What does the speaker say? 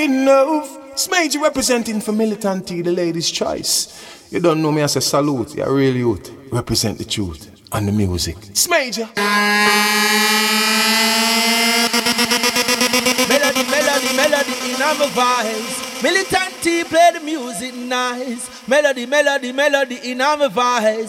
enough. It's Major representing for Militant T, the ladies' choice. You don't know me as a salute, you're real youth. Represent the truth and the music. It's Major. Melody, melody, melody in our voice. Militant T play the music nice. Melody, melody, melody in our voice.